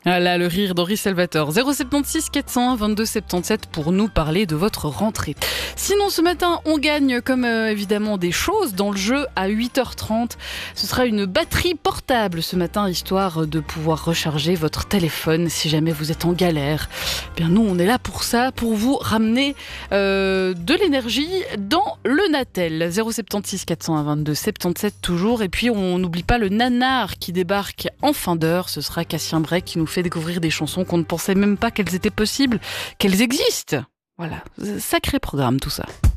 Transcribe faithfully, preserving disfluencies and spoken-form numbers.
Ah là, le rire d'Henri Salvatore. zéro sept six quatre cent un vingt-deux soixante-dix-sept pour nous parler de votre rentrée. Sinon, ce matin, on gagne comme euh, évidemment des choses dans le jeu à huit heures trente. Ce sera une batterie portable ce matin, histoire de pouvoir recharger votre téléphone si jamais vous êtes en galère. Eh bien, nous, on est là pour ça, pour vous ramener euh, de l'énergie dans le Natel. zéro sept six quatre cent un vingt-deux soixante-dix-sept toujours. Et puis, on n'oublie pas le nanar qui débarque en fin d'heure. Ce sera Cassien Brey qui nous fait découvrir des chansons qu'on ne pensait même pas qu'elles étaient possibles, qu'elles existent. Voilà, sacré programme tout ça.